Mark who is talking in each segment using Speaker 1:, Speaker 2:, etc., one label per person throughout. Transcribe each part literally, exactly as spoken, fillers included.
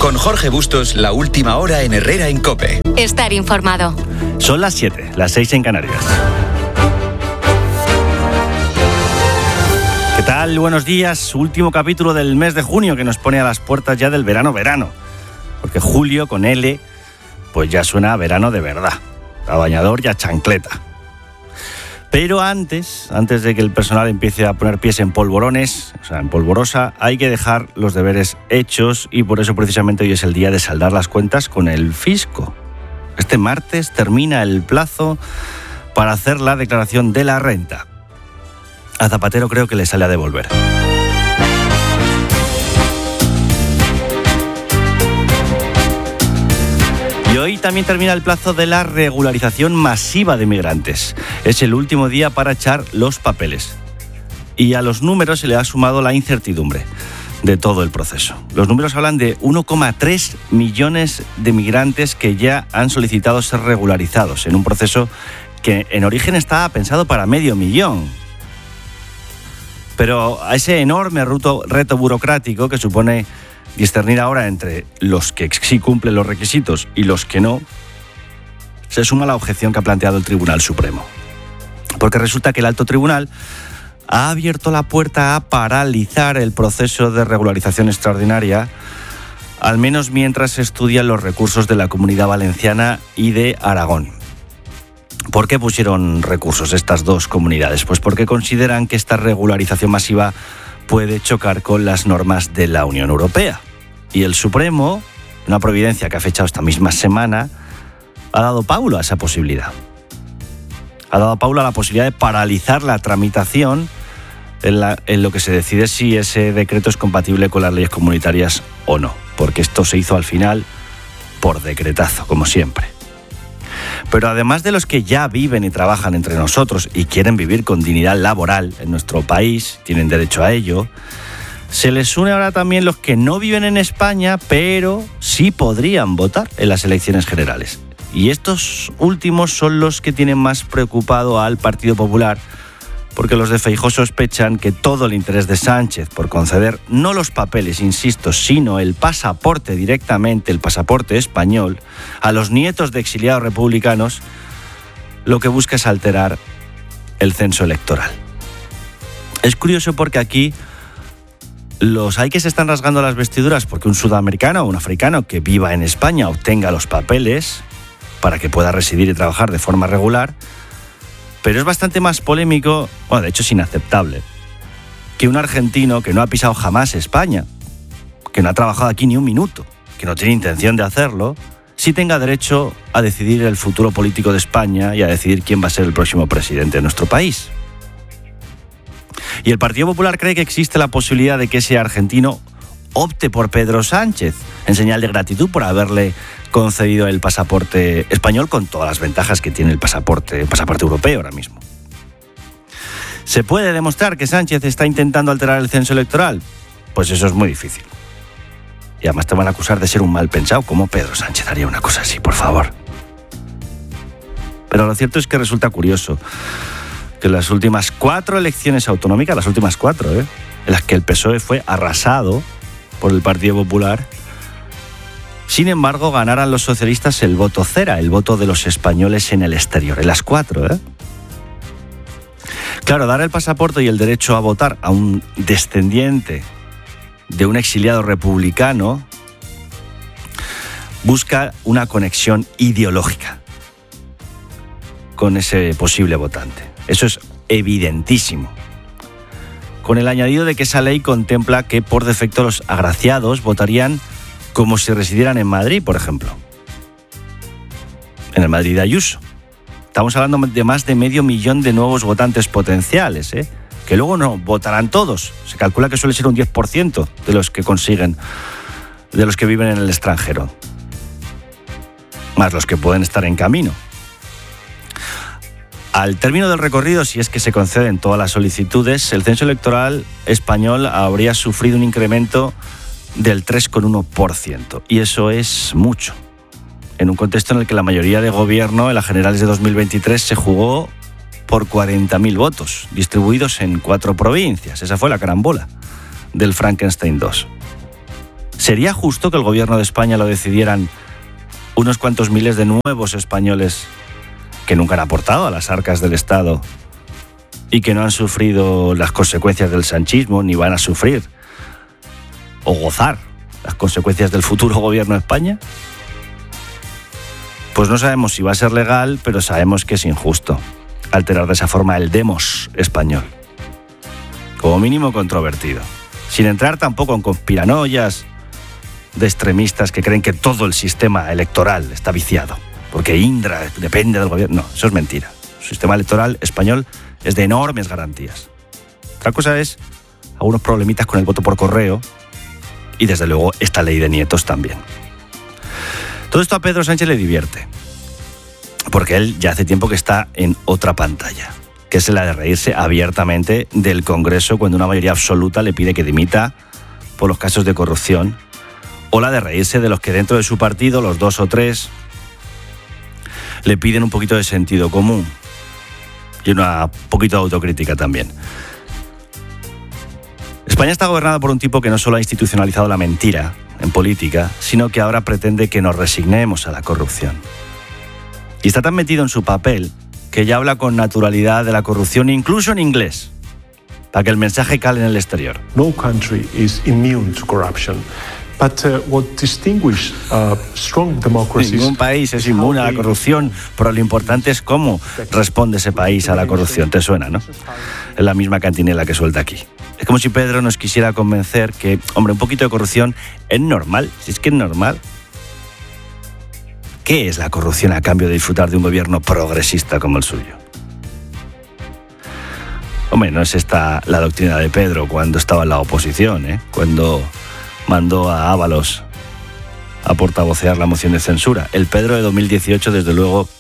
Speaker 1: Con Jorge Bustos, la última hora en Herrera en COPE.
Speaker 2: Estar informado.
Speaker 3: Son las siete, las seis en Canarias. ¿Qué tal? Buenos días. Último capítulo del mes de junio que nos pone a las puertas ya del verano verano. Porque julio con L, pues ya suena a verano de verdad. A bañador y a chancleta. Pero antes, antes de que el personal empiece a poner pies en polvorones, o sea, en polvorosa, hay que dejar los deberes hechos y por eso precisamente hoy es el día de saldar las cuentas con el fisco. Este martes termina el plazo para hacer la declaración de la renta. A Zapatero creo que le sale a devolver. Y hoy también termina el plazo de la regularización masiva de migrantes. Es el último día para echar los papeles. Y a los números se le ha sumado la incertidumbre de todo el proceso. Los números hablan de uno coma tres millones de migrantes que ya han solicitado ser regularizados en un proceso que en origen estaba pensado para medio millón. Pero a ese enorme reto, reto burocrático que supone discernir ahora entre los que sí cumplen los requisitos y los que no, se suma la objeción que ha planteado el Tribunal Supremo. Porque resulta que el Alto Tribunal ha abierto la puerta a paralizar el proceso de regularización extraordinaria, al menos mientras se estudian los recursos de la Comunidad Valenciana y de Aragón. ¿Por qué pusieron recursos estas dos comunidades? Pues porque consideran que esta regularización masiva puede chocar con las normas de la Unión Europea. Y el Supremo, una providencia que ha fechado esta misma semana, ha dado paulo a esa posibilidad. Ha dado paulo a la posibilidad de paralizar la tramitación en, la, en lo que se decide si ese decreto es compatible con las leyes comunitarias o no. Porque esto se hizo al final por decretazo, como siempre. Pero además de los que ya viven y trabajan entre nosotros y quieren vivir con dignidad laboral en nuestro país, tienen derecho a ello, se les une ahora también los que no viven en España, pero sí podrían votar en las elecciones generales. Y estos últimos son los que tienen más preocupado al Partido Popular, porque los de Feijóo sospechan que todo el interés de Sánchez por conceder no los papeles, insisto, sino el pasaporte directamente, el pasaporte español, a los nietos de exiliados republicanos, lo que busca es alterar el censo electoral. Es curioso porque aquí los hay que se están rasgando las vestiduras porque un sudamericano o un africano que viva en España obtenga los papeles para que pueda residir y trabajar de forma regular. Pero es bastante más polémico, bueno, de hecho es inaceptable, que un argentino que no ha pisado jamás España, que no ha trabajado aquí ni un minuto, que no tiene intención de hacerlo, sí tenga derecho a decidir el futuro político de España y a decidir quién va a ser el próximo presidente de nuestro país. Y el Partido Popular cree que existe la posibilidad de que ese argentino opte por Pedro Sánchez, en señal de gratitud por haberle concedido el pasaporte español con todas las ventajas que tiene el pasaporte, el pasaporte europeo ahora mismo. ¿Se puede demostrar que Sánchez está intentando alterar el censo electoral? Pues eso es muy difícil. Y además te van a acusar de ser un mal pensado. ¿Cómo Pedro Sánchez haría una cosa así, por favor? Pero lo cierto es que resulta curioso que en las últimas cuatro elecciones autonómicas, las últimas cuatro, ¿eh? en las que el P S O E fue arrasado por el Partido Popular, sin embargo, ganaran los socialistas el voto cera, el voto de los españoles en el exterior, en las cuatro, ¿eh? Claro, dar el pasaporte y el derecho a votar a un descendiente de un exiliado republicano busca una conexión ideológica con ese posible votante. Eso es evidentísimo. Con el añadido de que esa ley contempla que por defecto los agraciados votarían como si residieran en Madrid, por ejemplo. En el Madrid de Ayuso. Estamos hablando de más de medio millón de nuevos votantes potenciales, ¿eh? que luego no votarán todos. Se calcula que suele ser un diez por ciento de los que consiguen, de los que viven en el extranjero. Más los que pueden estar en camino. Al término del recorrido, si es que se conceden todas las solicitudes, el censo electoral español habría sufrido un incremento del tres coma uno por ciento. Y eso es mucho. En un contexto en el que la mayoría de gobierno en las generales de dos mil veintitrés se jugó por cuarenta mil votos, distribuidos en cuatro provincias. Esa fue la carambola del Frankenstein dos. ¿Sería justo que el gobierno de España lo decidieran unos cuantos miles de nuevos españoles que nunca han aportado a las arcas del Estado y que no han sufrido las consecuencias del sanchismo ni van a sufrir o gozar las consecuencias del futuro gobierno de España? Pues no sabemos si va a ser legal, pero sabemos que es injusto alterar de esa forma el demos español. Como mínimo controvertido. Sin entrar tampoco en conspiranoias de extremistas que creen que todo el sistema electoral está viciado, porque Indra depende del gobierno. No, eso es mentira. El sistema electoral español es de enormes garantías. Otra cosa es algunos problemitas con el voto por correo y desde luego esta ley de nietos también. Todo esto a Pedro Sánchez le divierte, porque él ya hace tiempo que está en otra pantalla, que es la de reírse abiertamente del Congreso cuando una mayoría absoluta le pide que dimita por los casos de corrupción, o la de reírse de los que dentro de su partido, los dos o tres, le piden un poquito de sentido común y una poquito de autocrítica también. España está gobernada por un tipo que no solo ha institucionalizado la mentira en política, sino que ahora pretende que nos resignemos a la corrupción. Y está tan metido en su papel que ya habla con naturalidad de la corrupción, incluso en inglés, para que el mensaje cale en el exterior.
Speaker 2: No country is immune to corruption. But uh, what distinguishes uh, strong democracies...
Speaker 3: Ningún país es inmune a la corrupción, pero lo importante es cómo responde ese país a la corrupción. ¿Te suena, no? Es la misma cantinela que suelta aquí. Es como si Pedro nos quisiera convencer que, hombre, un poquito de corrupción es normal, si es que es normal. ¿Qué es la corrupción a cambio de disfrutar de un gobierno progresista como el suyo? Hombre, no es esta la doctrina de Pedro cuando estaba en la oposición, ¿eh? Cuando mandó a Ábalos a portavocear la moción de censura. El Pedro de dos mil dieciocho, desde luego,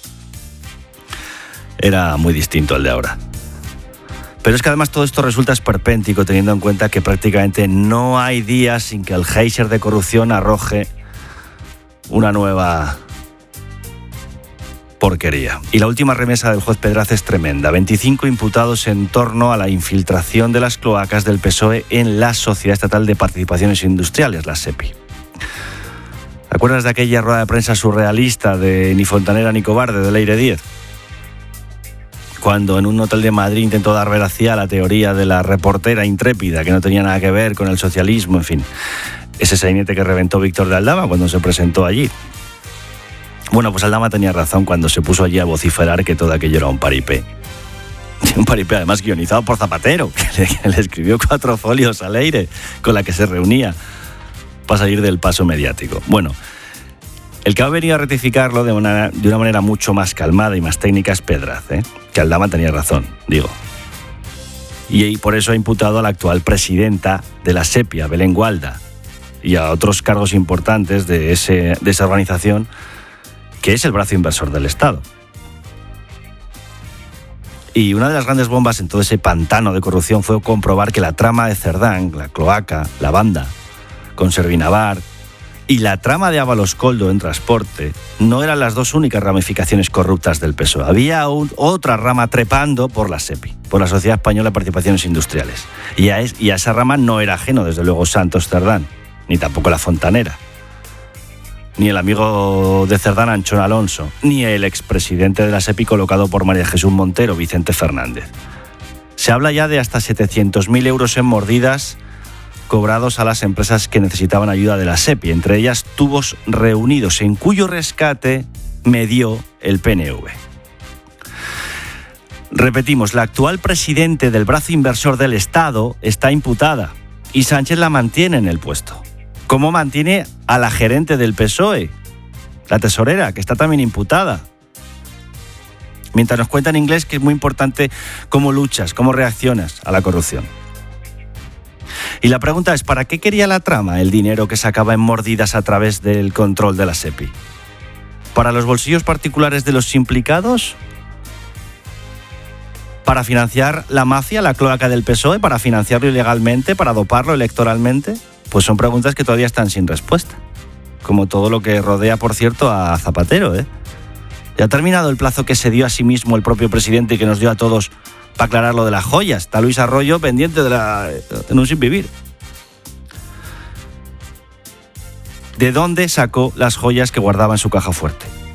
Speaker 3: era muy distinto al de ahora. Pero es que además todo esto resulta esperpéntico teniendo en cuenta que prácticamente no hay días sin que el geyser de corrupción arroje una nueva porquería. Y la última remesa del juez Pedraza es tremenda. veinticinco imputados en torno a la infiltración de las cloacas del P S O E en la Sociedad Estatal de Participaciones Industriales, la SEPI. ¿Te acuerdas de aquella rueda de prensa surrealista de ni fontanera ni cobarde de Leire Díez? Cuando en un hotel de Madrid intentó dar veracidad a la teoría de la reportera intrépida, que no tenía nada que ver con el socialismo, en fin. Ese sainete que reventó Víctor de Aldama cuando se presentó allí. Bueno, pues Aldama tenía razón cuando se puso allí a vociferar que todo aquello era un paripé. Un paripé además guionizado por Zapatero, que le, que le escribió cuatro folios al aire con la que se reunía para salir del paso mediático. Bueno, el que ha venido a rectificarlo de una, de una manera mucho más calmada y más técnica es Pedraz, ¿eh? Que Aldama tenía razón, digo. Y, y por eso ha imputado a la actual presidenta de la SEPI, Belén Gualda, y a otros cargos importantes de, ese, de esa organización, que es el brazo inversor del Estado. Y una de las grandes bombas en todo ese pantano de corrupción fue comprobar que la trama de Cerdán, la cloaca, la banda, con Servinavar y la trama de Ábalos Coldo en transporte no eran las dos únicas ramificaciones corruptas del P S O E. Había un, otra rama trepando por la SEPI, por la Sociedad Española de Participaciones Industriales. Y a, es, y a esa rama no era ajeno, desde luego, Santos Cerdán, ni tampoco la fontanera, ni el amigo de Cerdán, Anchón Alonso, ni el expresidente de la SEPI colocado por María Jesús Montero, Vicente Fernández. Se habla ya de hasta setecientos mil euros en mordidas cobrados a las empresas que necesitaban ayuda de la SEPI, entre ellas Tubos Reunidos, en cuyo rescate medió el P N V. Repetimos, la actual presidente del brazo inversor del Estado está imputada y Sánchez la mantiene en el puesto. ¿Cómo mantiene a la gerente del P S O E, la tesorera, que está también imputada? Mientras nos cuenta en inglés que es muy importante cómo luchas, cómo reaccionas a la corrupción. Y la pregunta es, ¿para qué quería la trama el dinero que sacaba en mordidas a través del control de la SEPI? ¿Para los bolsillos particulares de los implicados? ¿Para financiar la mafia, la cloaca del P S O E? ¿Para financiarlo ilegalmente? ¿Para doparlo electoralmente? Pues son preguntas que todavía están sin respuesta. Como todo lo que rodea, por cierto, a Zapatero, ¿eh? Ya ha terminado el plazo que se dio a sí mismo el propio presidente y que nos dio a todos para aclarar lo de las joyas. Está Luis Arroyo pendiente de, la, de un sin vivir. ¿De dónde sacó las joyas que guardaba en su caja fuerte?